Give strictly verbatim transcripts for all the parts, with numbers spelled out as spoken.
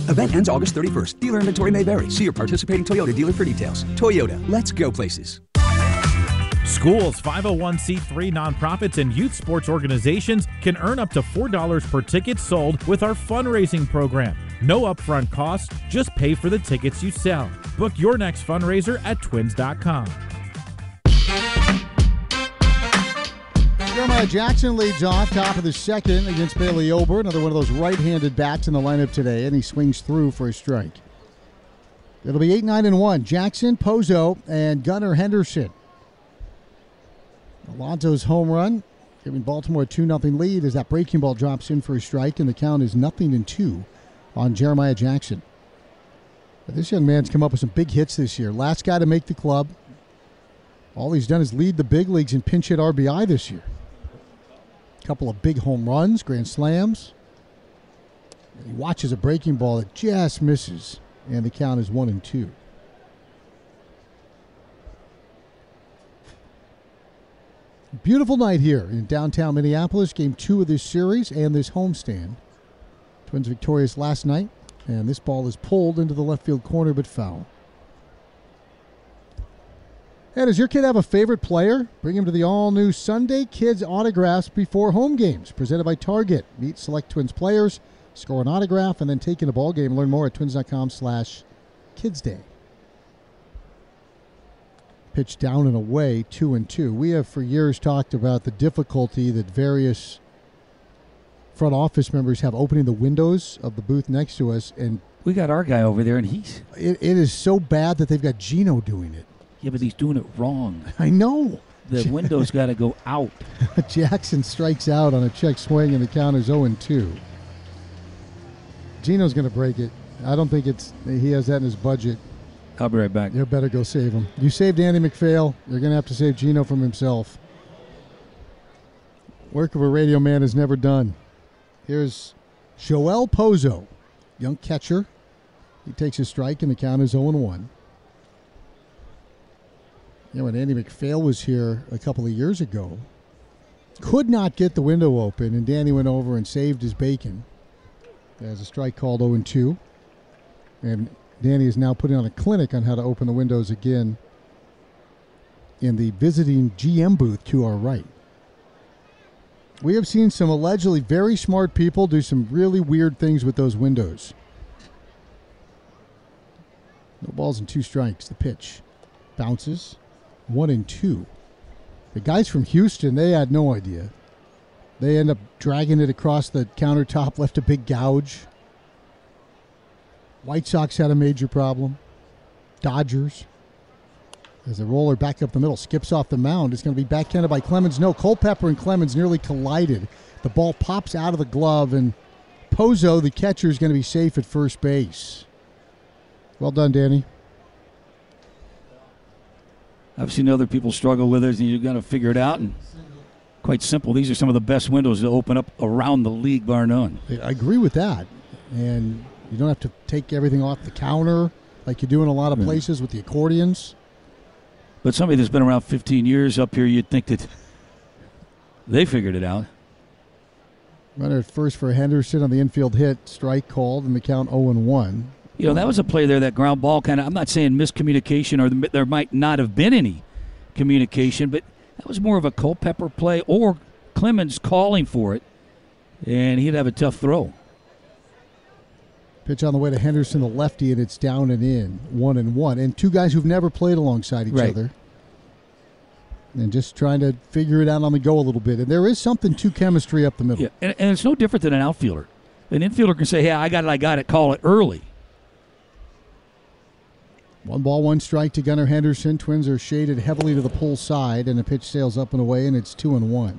Event ends August thirty-first. Dealer inventory may vary. See your participating Toyota dealer for details. Toyota, let's go places. Schools, five oh one c three nonprofits, and youth sports organizations can earn up to four dollars per ticket sold with our fundraising program. No upfront cost, just pay for the tickets you sell. Book your next fundraiser at twins dot com. Jeremiah Jackson leads off top of the second against Bailey Ober. Another one of those right-handed bats in the lineup today, and he swings through for a strike. It'll be eight nine and one. Jackson, Pozo, and Gunnar Henderson. Alonso's home run, giving Baltimore a two nothing lead as that breaking ball drops in for a strike, and the count is nothing and two on Jeremiah Jackson. But this young man's come up with some big hits this year. Last guy to make the club. All he's done is lead the big leagues in pinch hit R B I this year. A couple of big home runs, grand slams. And he watches a breaking ball that just misses, and the count is one and two. Beautiful night here in downtown Minneapolis. Game two of this series and this homestand. Twins victorious last night, and this ball is pulled into the left field corner but foul. Hey, does your kid have a favorite player? Bring him to the all-new Sunday Kids Autographs Before Home Games, presented by Target. Meet select Twins players, score an autograph, and then take in a ball game. Learn more at twins dot com slash kids day. Pitch down and away, two and two. We have for years talked about the difficulty that various front office members have opening the windows of the booth next to us, and we got our guy over there, and he's it, it is so bad that they've got Gino doing it. Yeah, but he's doing it wrong. I know. The window's got to go out. Jackson strikes out on a check swing, and the count is oh and two. Gino's going to break it. I don't think it's he has that in his budget. I'll be right back. You better go save him. You saved Andy McPhail. You're going to have to save Gino from himself. Work of a radio man is never done. Here's Joel Pozo, young catcher. He takes a strike, and the count is oh and one. You know, when Andy McPhail was here a couple of years ago, could not get the window open, and Danny went over and saved his bacon. There's a strike called oh and two. And Danny is now putting on a clinic on how to open the windows again in the visiting G M booth to our right. We have seen some allegedly very smart people do some really weird things with those windows. No balls and two strikes. The pitch bounces. One and two. The guys from Houston, they had no idea. They end up dragging it across the countertop, left a big gouge. White Sox had a major problem. Dodgers. As the roller back up the middle skips off the mound, it's going to be backhanded by Clemens. No, Culpepper and Clemens nearly collided. The ball pops out of the glove, and Pozo, the catcher, is going to be safe at first base. Well done, Danny. I've seen other people struggle with it, and you've got to figure it out. And quite simple. These are some of the best windows to open up around the league, bar none. I agree with that. And you don't have to take everything off the counter like you do in a lot of places with the accordions. But somebody that's been around fifteen years up here, you'd think that they figured it out. Runner at first for Henderson on the infield hit. Strike called, and the count oh and one. You know, that was a play there, that ground ball kind of, I'm not saying miscommunication or the, there might not have been any communication, but that was more of a Culpepper play or Clemens calling for it, and he'd have a tough throw. Pitch on the way to Henderson, the lefty, and it's down and in, one and one. And two guys who've never played alongside each right. other. And just trying to figure it out on the go a little bit. And there is something to chemistry up the middle. Yeah, and, and it's no different than an outfielder. An infielder can say, hey, I got it, I got it, call it early. One ball, one strike to Gunnar Henderson. Twins are shaded heavily to the pull side, and the pitch sails up and away, and it's two and one.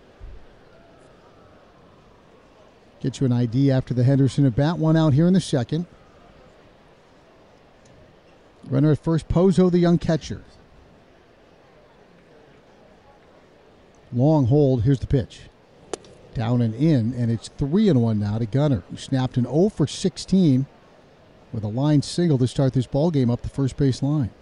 Get you an I D after the Henderson at bat. One out here in the second. Runner at first, Pozo, the young catcher. Long hold. Here's the pitch. Down and in, and it's three and one now to Gunnar, who snapped an oh for sixteen with a line single to start this ball game up the first base line.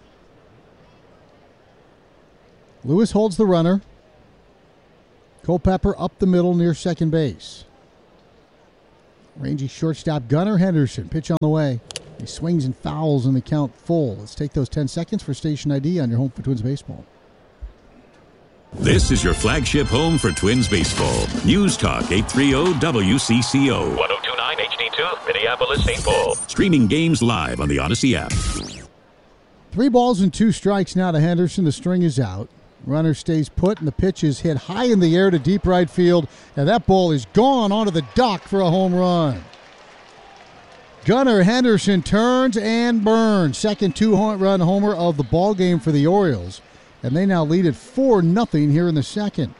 Lewis holds the runner. Culpepper up the middle near second base. Rangy shortstop Gunnar Henderson. Pitch on the way. He swings and fouls in the count full. Let's take those ten seconds for station I D on your home for Twins baseball. This is your flagship home for Twins baseball. News Talk eight thirty W C C O. one oh two point nine H D two, Minneapolis, Saint Paul. Streaming games live on the Odyssey app. Three balls and two strikes now to Henderson. The string is out. Runner stays put, and the pitch is hit high in the air to deep right field, and that ball is gone onto the dock for a home run. Gunnar Henderson turns and burns. Second two-run homer of the ball game for the Orioles, and they now lead at four nothing here in the second.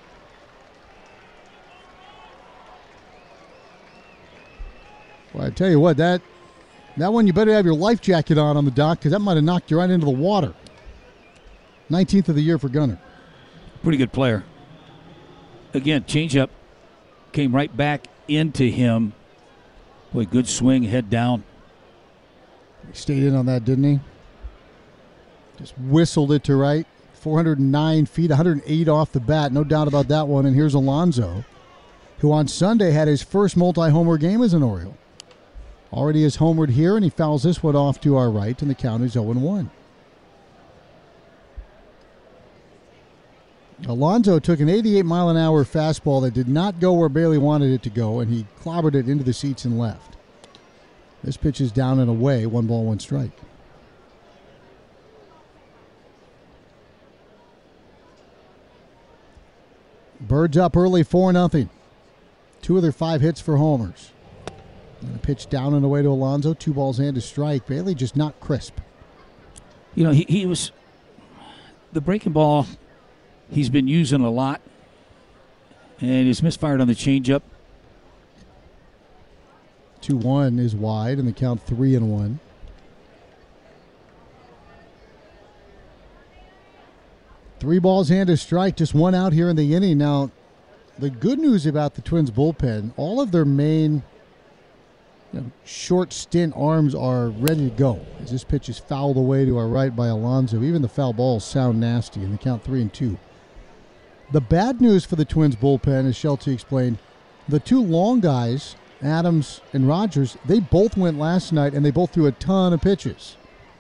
Well, I tell you what, that that one you better have your life jacket on on the dock, because that might have knocked you right into the water. nineteenth of the year for Gunnar. Pretty good player. Again, changeup came right back into him. Boy, good swing, head down. He stayed in on that, didn't he? Just whistled it to right. four hundred nine feet, one hundred eight off the bat. No doubt about that one. And here's Alonso, who on Sunday had his first multi-homer game as an Oriole. Already has homered here, and he fouls this one off to our right, and the count is oh one. Alonso took an eighty-eight mile an hour fastball that did not go where Bailey wanted it to go, and he clobbered it into the seats and left. This pitch is down and away, one ball, one strike. Birds up early, four nothing. Two of their five hits for homers. And a pitch down and away to Alonso, two balls and a strike. Bailey just not crisp. You know, he, he was the breaking ball. He's been using a lot, and he's misfired on the changeup. two one is wide, and the count three and one. Three balls and a strike, just one out here in the inning. Now, the good news about the Twins bullpen, all of their main you know, short stint arms are ready to go. As this pitch is fouled away to our right by Alonso. Even the foul balls sound nasty, and the count three and two. The bad news for the Twins bullpen, as Shelty explained, the two long guys, Adams and Rogers, they both went last night, and they both threw a ton of pitches.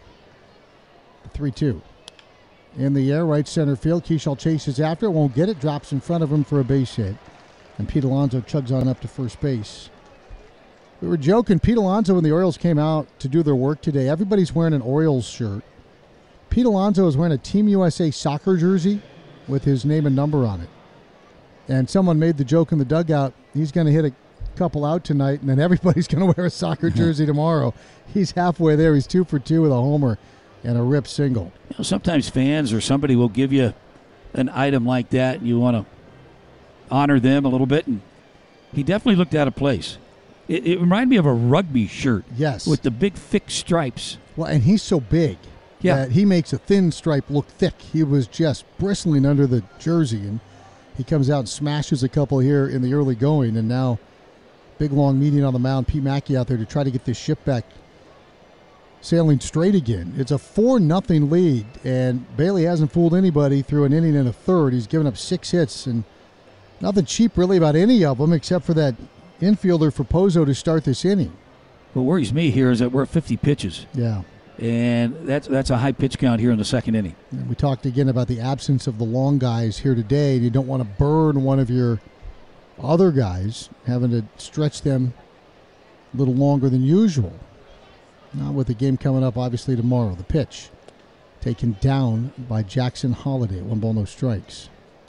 three two. In the air, right center field. Keishall chases after it, won't get it, drops in front of him for a base hit. And Pete Alonso chugs on up to first base. We were joking, Pete Alonso and the Orioles came out to do their work today. Everybody's wearing an Orioles shirt. Pete Alonso is wearing a Team U S A soccer jersey with his name and number on it. And someone made the joke in the dugout, he's going to hit a couple out tonight, and then everybody's going to wear a soccer jersey tomorrow. He's halfway there. He's two for two with a homer and a rip single. You know, sometimes fans or somebody will give you an item like that, and you want to honor them a little bit, and he definitely looked out of place. It, it reminded me of a rugby shirt. Yes. With the big, thick stripes. Well, and he's so big. Yeah. That he makes a thin stripe look thick. He was just bristling under the jersey, and he comes out and smashes a couple here in the early going, and now big, long meeting on the mound. Pete Mackey out there to try to get this ship back sailing straight again. It's a four nothing lead, and Bailey hasn't fooled anybody through an inning and a third. He's given up six hits, and nothing cheap really about any of them except for that infielder for Pozo to start this inning. What worries me here is that we're at fifty pitches. Yeah. And that's that's a high pitch count here in the second inning. And we talked again about the absence of the long guys here today. You don't want to burn one of your other guys, having to stretch them a little longer than usual. Not with the game coming up, obviously, tomorrow. The pitch taken down by Jackson Holiday. One ball, no strikes.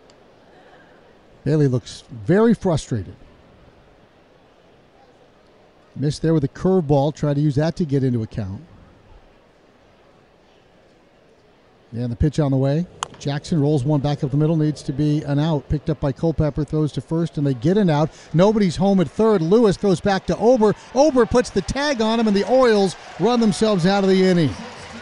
Bailey looks very frustrated. Missed there with a curveball. Try to use that to get into account. And the pitch on the way. Jackson rolls one back up the middle. Needs to be an out. Picked up by Culpepper. Throws to first, and they get an out. Nobody's home at third. Lewis throws back to Ober. Ober puts the tag on him, and the Orioles run themselves out of the inning.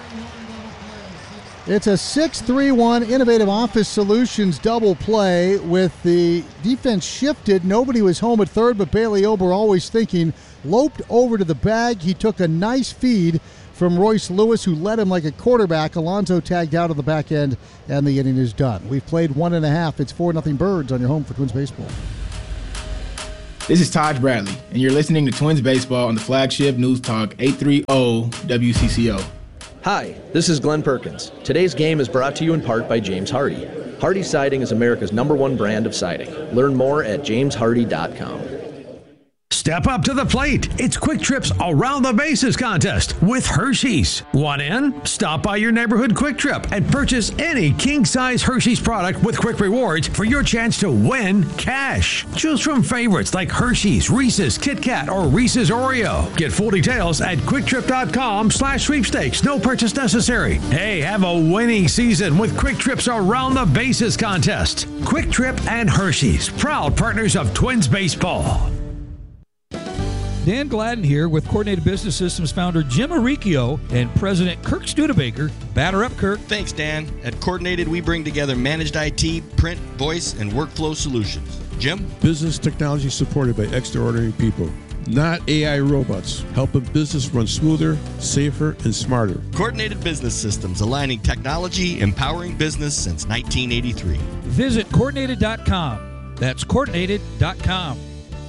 It's a six three one Innovative Office Solutions double play with the defense shifted. Nobody was home at third, but Bailey Ober, always thinking, loped over to the bag. He took a nice feed from Royce Lewis, who led him like a quarterback. Alonso tagged out of the back end, and the inning is done. We've played one and a half. It's four nothing Birds on your home for Twins baseball. This is Taj Bradley, and you're listening to Twins Baseball on the flagship News Talk eight thirty W C C O. Hi, this is Glenn Perkins. Today's game is brought to you in part by James Hardy. Hardy Siding is America's number one brand of siding. Learn more at james hardy dot com. Step up to the plate. It's Quick Trip's Around the Bases contest with Hershey's. Want in? Stop by your neighborhood Quick Trip and purchase any king-size Hershey's product with Quick Rewards for your chance to win cash. Choose from favorites like Hershey's, Reese's, Kit Kat, or Reese's Oreo. Get full details at quick trip dot com slash sweepstakes. No purchase necessary. Hey, have a winning season with Quick Trip's Around the Bases contest. Quick Trip and Hershey's, proud partners of Twins Baseball. Dan Gladden here with Coordinated Business Systems founder Jim Aricchio and President Kirk Studebaker. Batter up, Kirk. Thanks, Dan. At Coordinated, we bring together managed I T, print, voice, and workflow solutions. Jim? Business technology supported by extraordinary people, not A I robots, helping business run smoother, safer, and smarter. Coordinated Business Systems, aligning technology, empowering business since nineteen eighty-three. Visit coordinated dot com. That's coordinated dot com.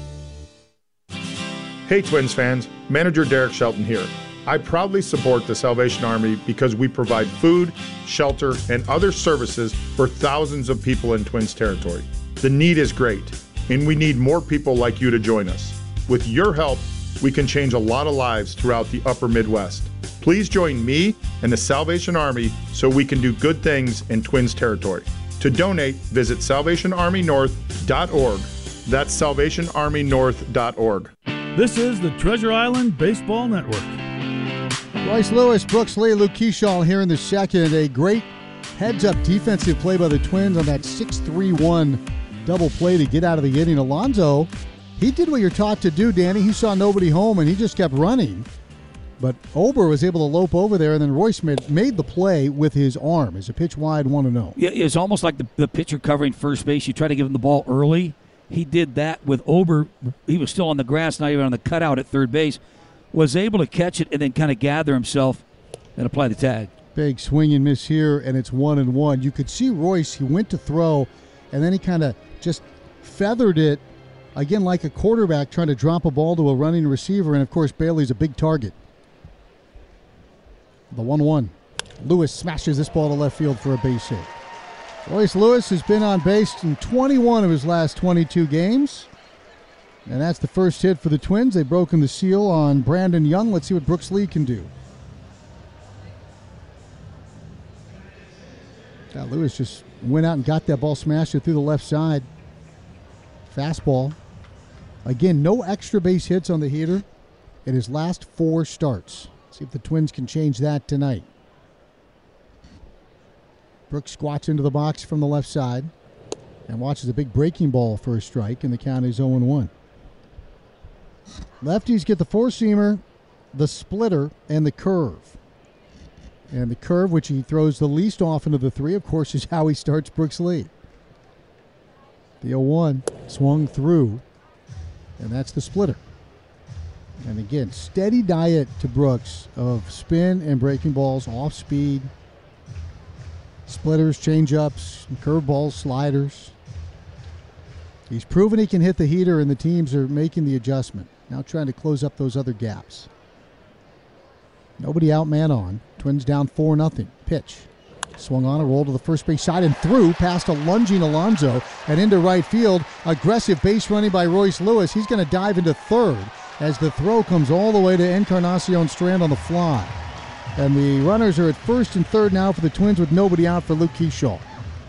Hey Twins fans, Manager Derek Shelton here. I proudly support the Salvation Army because we provide food, shelter, and other services for thousands of people in Twins territory. The need is great, and we need more people like you to join us. With your help, we can change a lot of lives throughout the upper Midwest. Please join me and the Salvation Army so we can do good things in Twins territory. To donate, visit salvation army north dot org. That's salvation army north dot org. This is the Treasure Island Baseball Network. Royce Lewis, Brooks Lee, Luke Keeschall here in the second. A great heads-up defensive play by the Twins on that six three one double play to get out of the inning. Alonso, he did what you're taught to do, Danny. He saw nobody home, and he just kept running. But Ober was able to lope over there, and then Royce made, made the play with his arm as a pitch wide one and oh. Yeah, it's almost like the, the pitcher covering first base. You try to give him the ball early. He did that with Ober. He was still on the grass, not even on the cutout at third base. Was able to catch it and then kind of gather himself and apply the tag. Big swing and miss here, and it's one and one. You could see Royce. He went to throw, and then he kind of just feathered it, again, like a quarterback trying to drop a ball to a running receiver. And, of course, Bailey's a big target. The one one. Lewis smashes this ball to left field for a base hit. Royce Lewis has been on base in twenty-one of his last twenty-two games. And that's the first hit for the Twins. They've broken the seal on Brandon Young. Let's see what Brooks Lee can do. Now, Lewis just went out and got that ball, smashed it through the left side. Fastball. Again, no extra base hits on the heater in his last four starts. See if the Twins can change that tonight. Brooks squats into the box from the left side and watches a big breaking ball for a strike, and the count is oh and one. Lefties get the four-seamer, the splitter, and the curve. And the curve, which he throws the least often of the three, of course, is how he starts Brooks Lee. The oh one swung through, and that's the splitter. And again, steady diet to Brooks of spin and breaking balls, off speed, splitters, change-ups, curveballs, sliders. He's proven he can hit the heater, and the teams are making the adjustment. Now trying to close up those other gaps. Nobody out, man on. Twins down four nothing. Pitch. Swung on a roll to the first base side and through past a lunging Alonso and into right field. Aggressive base running by Royce Lewis. He's going to dive into third as the throw comes all the way to Encarnacion Strand on the fly. And the runners are at first and third now for the Twins with nobody out for Luke Keeschall.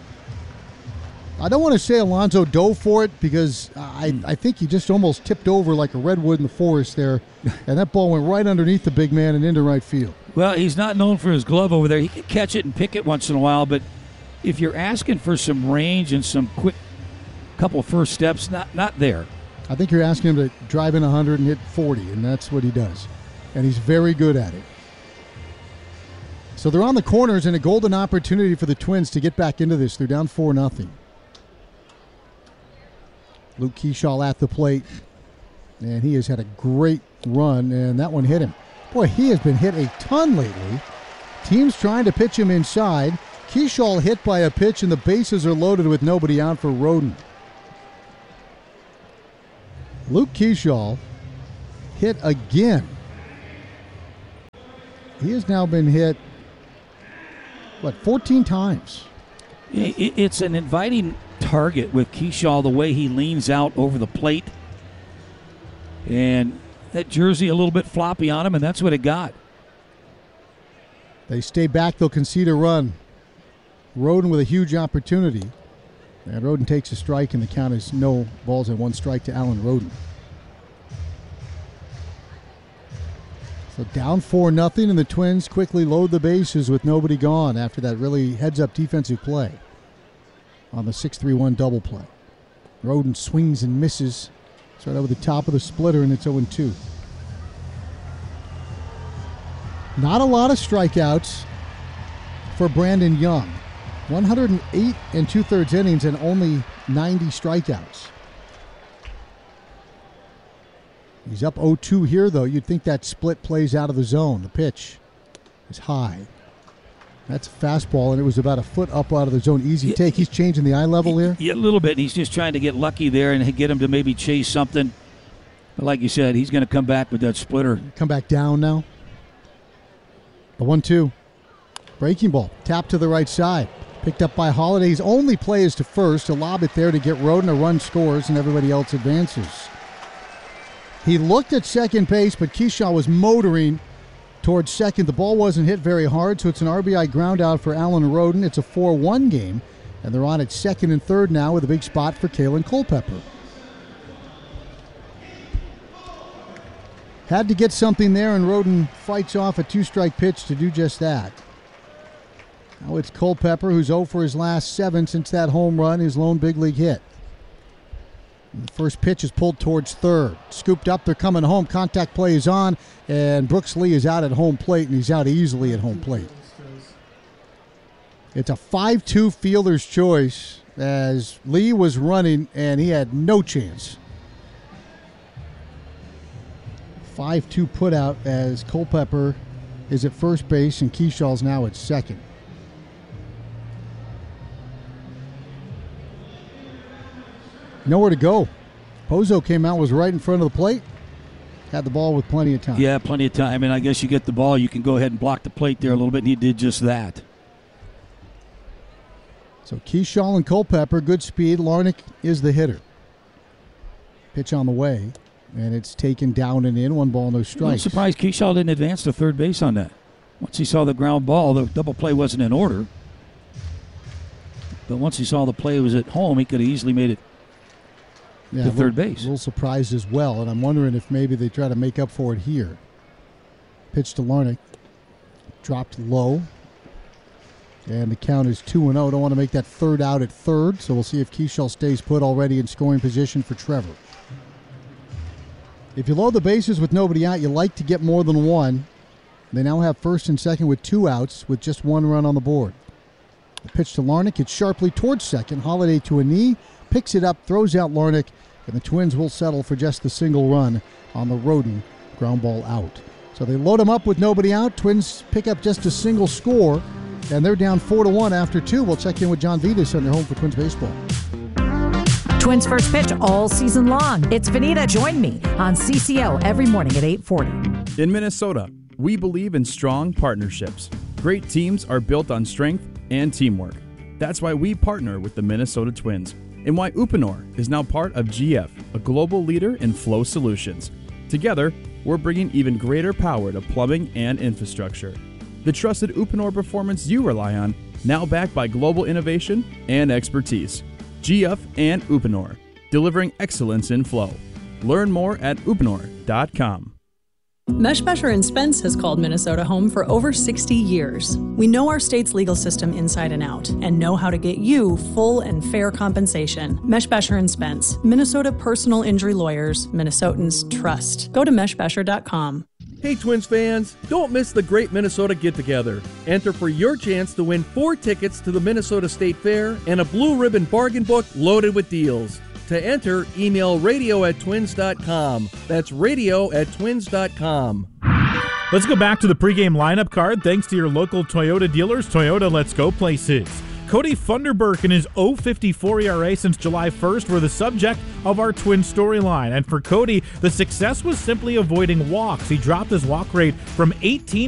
I don't want to say Alonso dove for it because I, I think he just almost tipped over like a redwood in the forest there, and that ball went right underneath the big man and into right field. Well, he's not known for his glove over there. He can catch it and pick it once in a while, but if you're asking for some range and some quick couple first steps, not not there. I think you're asking him to drive in one hundred and hit forty, and that's what he does. And he's very good at it. So they're on the corners and a golden opportunity for the Twins to get back into this. They're down four nothing. Luke Keeschall at the plate, and he has had a great run, and that one hit him. Boy, he has been hit a ton lately. Teams trying to pitch him inside. Keeschall hit by a pitch, and the bases are loaded with nobody out for Roden. Luke Keeschall hit again. He has now been hit, what, fourteen times? It's an inviting target with Keeschall, the way he leans out over the plate. And that jersey a little bit floppy on him, and that's what it got. They stay back, they'll concede a run. Roden with a huge opportunity. And Roden takes a strike, and the count is no balls and one strike to Alan Roden. So down four nothing, and the Twins quickly load the bases with nobody gone after that really heads-up defensive play on the six three one double play. Roden swings and misses. It's right over the top of the splitter, and it's oh two. Not a lot of strikeouts for Brandon Young. one hundred eight and two-thirds innings and only ninety strikeouts. He's up oh two here, though. You'd think that split plays out of the zone. The pitch is high. That's a fastball, and it was about a foot up out of the zone. Easy yeah, take. He's changing the eye level here? Yeah, a little bit. He's just trying to get lucky there and get him to maybe chase something. But like you said, he's going to come back with that splitter. Come back down now. The one two. Breaking ball. Tap to the right side. Picked up by Holiday. His only play is to first, to lob it there to get Roden. A run scores, and everybody else advances. He looked at second base, but Keeschall was motoring towards second. The ball wasn't hit very hard, so it's an R B I ground out for Alan Roden. It's a four one game, and they're on at second and third now with a big spot for Kalen Culpepper. Had to get something there, and Roden fights off a two-strike pitch to do just that. Now it's Culpepper, who's oh for his last seven since that home run, his lone big league hit. And the first pitch is pulled towards third. Scooped up, they're coming home. Contact play is on, and Brooks Lee is out at home plate, and he's out easily at home plate. It's a five two fielder's choice as Lee was running, and he had no chance. five two put out as Culpepper is at first base, and Keeschall's now at second. Nowhere to go. Pozo came out, was right in front of the plate. Had the ball with plenty of time. Yeah, plenty of time. And I guess you get the ball, you can go ahead and block the plate there a little bit, and he did just that. So Keeschall and Culpepper, good speed. Larnach is the hitter. Pitch on the way, and it's taken down and in. One ball, no strikes. I'm surprised Keeschall didn't advance to third base on that. Once he saw the ground ball, the double play wasn't in order. But once he saw the play was at home, he could have easily made it yeah, to third little, base. A little surprised as well, and I'm wondering if maybe they try to make up for it here. Pitch to Larnach. Dropped low. And the count is two and oh. Don't want to make that third out at third, so we'll see if Keeschall stays put already in scoring position for Trevor. If you load the bases with nobody out, you like to get more than one. They now have first and second with two outs with just one run on the board. The pitch to Larnach. It's sharply towards second. Holiday to a knee. Picks it up, throws out Larnach, and the Twins will settle for just the single run on the Roden ground ball out. So they load them up with nobody out. Twins pick up just a single score, and they're down four to one after two. We'll check in with John Vitas on their home for Twins baseball. Twins first pitch all season long. It's Vanita. Join me on C C O every morning at eight forty. In Minnesota, we believe in strong partnerships. Great teams are built on strength and teamwork. That's why we partner with the Minnesota Twins, and why Uponor is now part of G F, a global leader in flow solutions. Together, we're bringing even greater power to plumbing and infrastructure. The trusted Uponor performance you rely on, now backed by global innovation and expertise. G F and Uponor, delivering excellence in flow. Learn more at uponor dot com. Meshbesher and Spence has called Minnesota home for over sixty years. We know our state's legal system inside and out and know how to get you full and fair compensation. Meshbesher and Spence, Minnesota personal injury lawyers, Minnesotans trust. Go to meshbesher dot com. Hey Twins fans, don't miss the Great Minnesota Get-Together. Enter for your chance to win four tickets to the Minnesota State Fair and a blue ribbon bargain book loaded with deals. To enter, email radio at twins dot com. That's radio at twins dot com. Let's go back to the pregame lineup card. Thanks to your local Toyota dealers, Toyota Let's Go places. Cody Funderburk and his oh fifty-four E R A since July first were the subject of our twin storyline. And for Cody, the success was simply avoiding walks. He dropped his walk rate from eighteen